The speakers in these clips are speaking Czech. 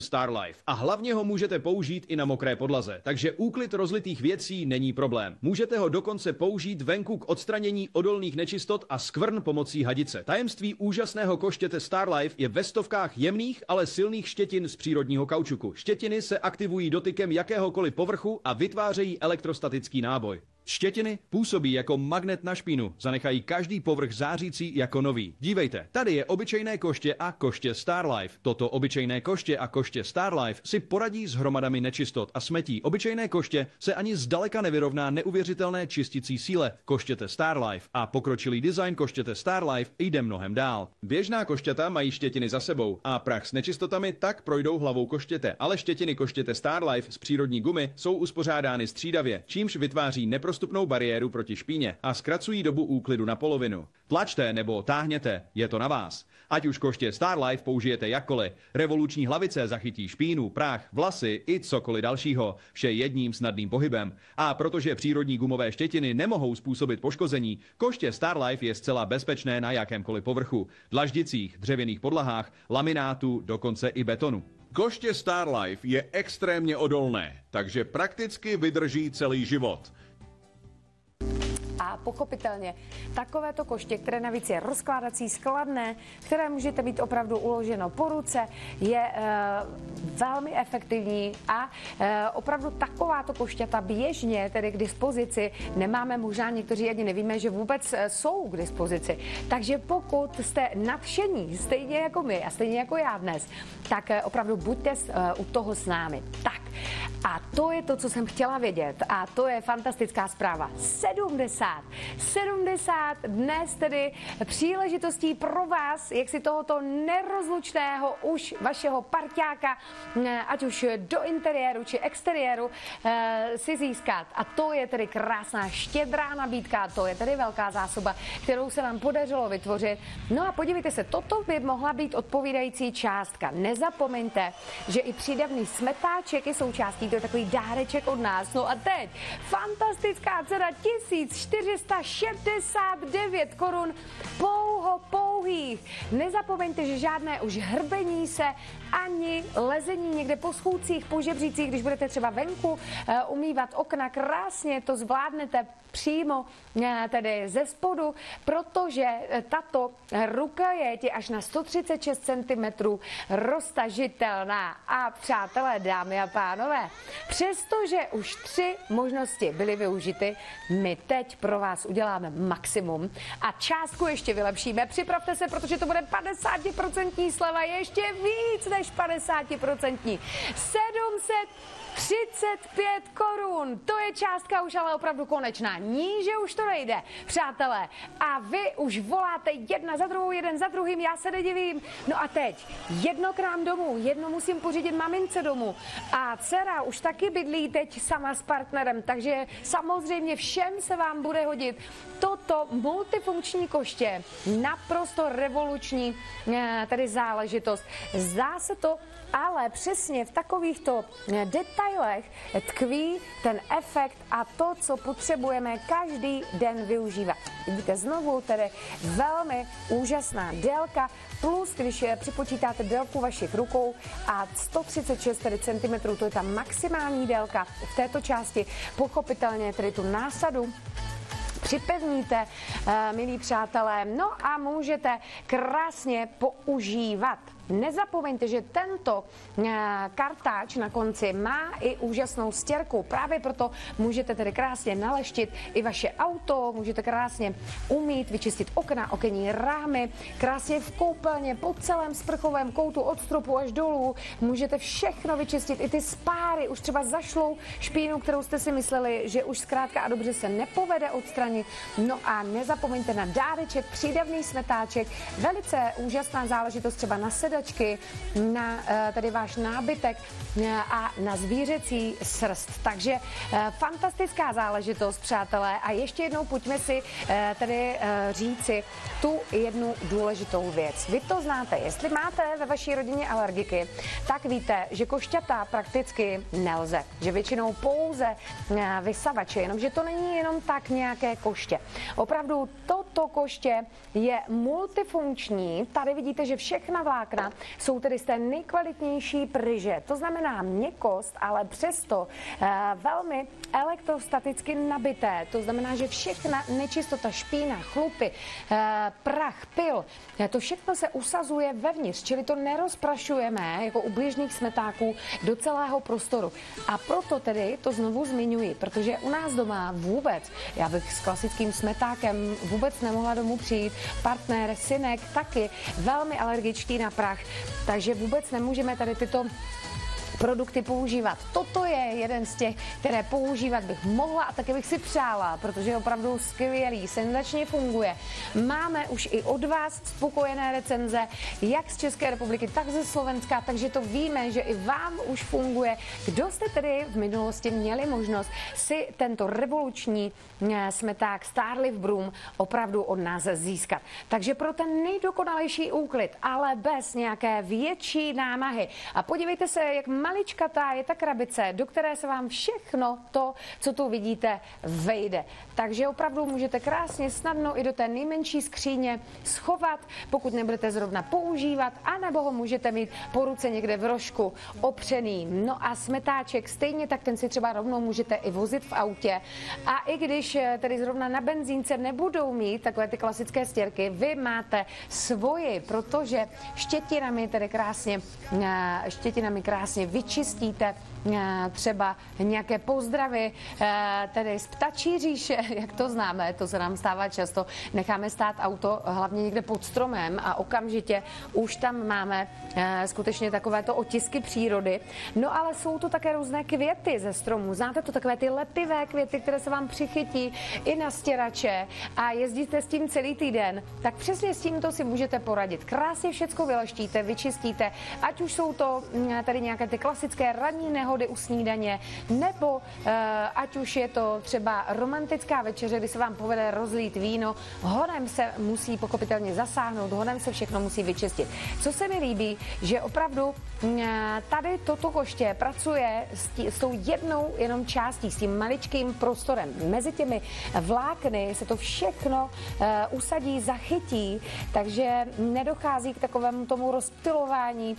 Starlife. A hlavně ho můžete použít i na mokré podlaze, takže úklid rozlitých věcí není problém. Můžete ho dokonce použít venku k odstranění odolných nečistot a skvrn pomocí hadice. Tajemství úžasného koštěte Starlife je ve stovkách jemných, ale silných štětin z přírodního kaučuku. Štětiny se aktivují dotykem jakéhokoliv povrchu a vytvářejí elektrostatický náboj. Štětiny působí jako magnet na špínu, zanechají každý povrch zářící jako nový. Dívejte, tady je obyčejné koště a koště Starlife. Toto obyčejné koště a koště Starlife si poradí s hromadami nečistot a smetí. Obyčejné koště se ani zdaleka nevyrovná neuvěřitelné čisticí síle koštěte Starlife a pokročilý design koštěte Starlife jde mnohem dál. Běžná koštěta mají štětiny za sebou a prach s nečistotami tak projdou hlavou koštěte, ale štětiny koštěte Starlife z přírodní gumy jsou uspořádány střídavě, čímž vytváří neprostupnou bariéru proti špíně a zkracují dobu úklidu na polovinu. Tlačte nebo táhněte, je to na vás. Ať už koště Starlife použijete jakkoliv, revoluční hlavice zachytí špínu, prach, vlasy i cokoliv dalšího, vše jedním snadným pohybem. A protože přírodní gumové štětiny nemohou způsobit poškození, koště Starlife je zcela bezpečné na jakémkoliv povrchu, dlaždicích, dřevěných podlahách, laminátu, dokonce i betonu. Koště Starlife je extrémně odolné, takže prakticky vydrží celý život. A pochopitelně takovéto koště, které navíc je rozkládací, skladné, které můžete mít opravdu uloženo po ruce, je velmi efektivní a opravdu takováto košťata běžně tedy k dispozici nemáme, možná někteří ani nevíme, že vůbec jsou k dispozici. Takže pokud jste nadšení, stejně jako my a stejně jako já dnes, tak opravdu buďte u toho s námi. Tak a to je to, co jsem chtěla vědět a to je fantastická zpráva. 70 dnes tedy příležitostí pro vás, jak si tohoto nerozlučného už vašeho parťáka, ať už do interiéru či exteriéru, si získat. A to je tedy krásná štědrá nabídka, to je tedy velká zásoba, kterou se vám podařilo vytvořit. No a podívejte se, toto by mohla být odpovídající částka. Nezapomeňte, že i přídavný smetáček je součástí, to je takový dáreček od nás. No a teď fantastická cena 1469 korun pouhých. Nezapomeňte, že žádné už hrbení se ani lezení někde po schůdcích, po žebřících, když budete třeba venku umývat okna, krásně to zvládnete přímo tedy ze spodu, protože tato rukajeť je až na 136 cm roztažitelná. A přátelé, dámy a pánové, přestože už 3 možnosti byly využity, my teď pro vás uděláme maximum a částku ještě vylepšíme. Připravte se, protože to bude 50% sleva, ještě víc než 50%. 735 korun, to je částka už ale opravdu konečná. Níže už to nejde, přátelé. A vy už voláte jedna za druhou, jeden za druhým, já se nedivím. No a teď, jedno k nám domů, jedno musím pořídit mamince domů. A dcera už taky bydlí teď sama s partnerem, takže samozřejmě všem se vám bude hodit toto multifunkční koště. Naprosto revoluční tedy záležitost. Zdá se to, ale přesně v takovýchto detailech tkví ten efekt a to, co potřebujeme každý den využívat. Vidíte znovu tedy velmi úžasná délka, plus když připočítáte délku vašich rukou a 136 cm, to je ta maximální délka v této části, pochopitelně tedy tu násadu připevníte, milí přátelé, no a můžete krásně používat. Nezapomeňte, že tento kartáč na konci má i úžasnou stěrku. Právě proto můžete tedy krásně naleštit i vaše auto, můžete krásně umýt, vyčistit okna, okenní rámy, krásně v koupelně, po celém sprchovém koutu od stropu až dolů. Můžete všechno vyčistit, i ty spáry, už třeba zašlou špínu, kterou jste si mysleli, že už zkrátka a dobře se nepovede odstranit. No a nezapomeňte na dáreček, přídavný smetáček, velice úžasná záležitost třeba na sedačky, na tady váš nábytek a na zvířecí srst. Takže fantastická záležitost, přátelé. A ještě jednou pojďme si tady říci tu jednu důležitou věc. Vy to znáte, jestli máte ve vaší rodině alergiky, tak víte, že košťata prakticky nelze. Že většinou pouze vysavače, jenomže to není jenom tak nějaké koště. Opravdu toto koště je multifunkční. Tady vidíte, že všechna vlákna jsou tedy z té nejkvalitnější pryže. To znamená měkkost, ale přesto velmi elektrostaticky nabité. To znamená, že všechna nečistota, špína, chlupy, prach, pyl, to všechno se usazuje vevnitř, čili to nerozprašujeme jako u běžných smetáků do celého prostoru. A proto tedy to znovu zmiňuji, protože u nás doma vůbec, já bych s klasickým smetákem vůbec nemohla domů přijít, partner, synek taky velmi alergičtí na prach, takže vůbec nemůžeme tady tyto produkty používat. Toto je jeden z těch, které používat bych mohla a taky bych si přála, protože je opravdu skvělý, senzačně funguje. Máme už i od vás spokojené recenze, jak z České republiky, tak ze Slovenska, takže to víme, že i vám už funguje. Kdo jste tedy v minulosti měli možnost si tento revoluční smeták Starlift Broom opravdu od nás získat. Takže pro ten nejdokonalejší úklid, ale bez nějaké větší námahy. A podívejte se, jak maličkatá je ta krabice, do které se vám všechno to, co tu vidíte, vejde. Takže opravdu můžete krásně snadno i do té nejmenší skříně schovat, pokud nebudete zrovna používat, anebo ho můžete mít po ruce někde v rožku opřený. No a smetáček stejně tak, ten si třeba rovnou můžete i vozit v autě. A i když tedy zrovna na benzínce nebudou mít takové ty klasické stěrky, vy máte svoji, protože štětinami krásně vyčistíte třeba nějaké pozdravy, tedy z ptačí říše, jak to známe, to se nám stává často, necháme stát auto hlavně někde pod stromem a okamžitě už tam máme skutečně takovéto otisky přírody. No ale jsou to také různé květy ze stromů, znáte to, takové ty lepivé květy, které se vám přichytí i na stěrače a jezdíte s tím celý týden, tak přesně s tímto si můžete poradit. Krásně všecko vyleštíte, vyčistíte, ať už jsou to tady nějaké ty klasické ranní nehody u snídaně, nebo ať už je to třeba romantická večeře, kdy se vám povede rozlít víno, honem se musí pochopitelně zasáhnout, honem se všechno musí vyčistit. Co se mi líbí, že opravdu tady toto koště pracuje s tou jednou jenom částí, s tím maličkým prostorem. Mezi těmi vlákny se to všechno usadí, zachytí, takže nedochází k takovému tomu rozptylování,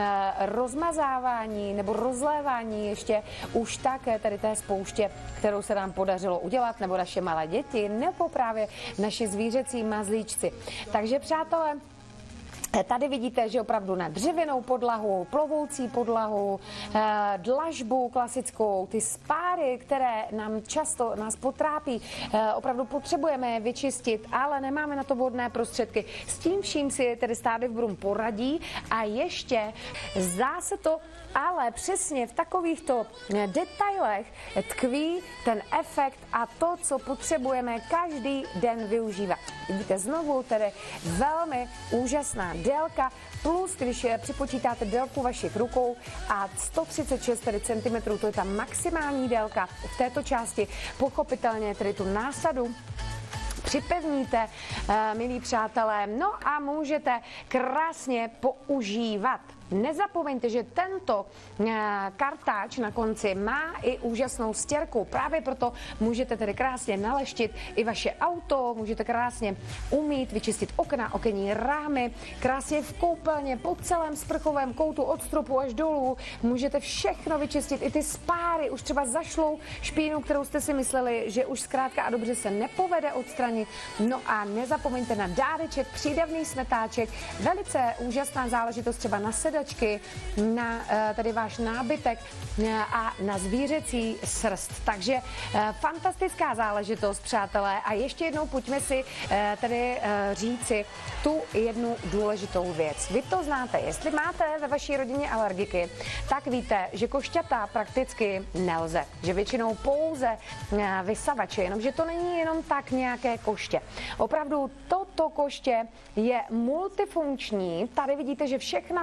rozmazávání nebo rozlévání ještě už tak tady té spouště, kterou se nám podařilo udělat, nebo naše malé děti, nebo právě naši zvířecí mazlíčci. Takže přátelé, tady vidíte, že opravdu na dřevěnou podlahu, plovoucí podlahu, dlažbu klasickou, ty spáry, které nám často nás potrápí, opravdu potřebujeme je vyčistit, ale nemáme na to vhodné prostředky. S tím vším si tedy Starlift Broom poradí a ještě zdá se to, ale přesně v takovýchto detailech tkví ten efekt a to, co potřebujeme každý den využívat. Vidíte znovu tedy velmi úžasná délka, plus když připočítáte délku vašich rukou a 136 cm, to je ta maximální délka v této části, pochopitelně tedy tu násadu připevníte, milí přátelé, no a můžete krásně používat. Nezapomeňte, že tento kartáč na konci má i úžasnou stěrku. Právě proto můžete tedy krásně naleštit i vaše auto, můžete krásně umýt, vyčistit okna, okenní rámy, krásně v koupelně, po celém sprchovém koutu od stropu až dolů. Můžete všechno vyčistit, i ty spáry, už třeba zašlou špínu, kterou jste si mysleli, že už zkrátka a dobře se nepovede odstranit. No a nezapomeňte na dáreček, přídavný smetáček, velice úžasná záležitost třeba na sedačky, na tady váš nábytek a na zvířecí srst. Takže fantastická záležitost, přátelé. A ještě jednou pojďme si tady říci tu jednu důležitou věc. Vy to znáte, jestli máte ve vaší rodině alergiky, tak víte, že košťata prakticky nelze. Že většinou pouze vysavače, jenomže to není jenom tak nějaké koště. Opravdu toto koště je multifunkční. Tady vidíte, že všechna vlákna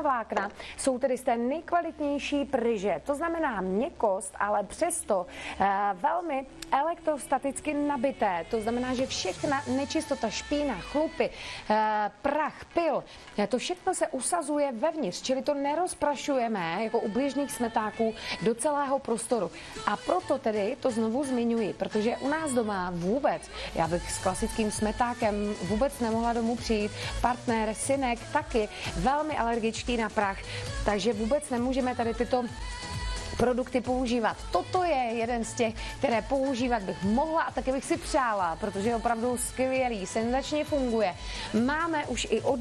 jsou tedy z té nejkvalitnější pryže. To znamená měkkost, ale přesto velmi elektrostaticky nabité. To znamená, že všechna nečistota, špína, chlupy, prach, pyl, to všechno se usazuje vevnitř, čili to nerozprašujeme jako u běžných smetáků do celého prostoru. A proto tedy to znovu zmiňuji, protože u nás doma vůbec, já bych s klasickým smetákem vůbec nemohla domů přijít, partner, synek taky velmi alergičtí na prach, takže vůbec nemůžeme tady tyto produkty používat. Toto je jeden z těch, které používat bych mohla a taky bych si přála, protože je opravdu skvělý, senzačně funguje. Máme už i od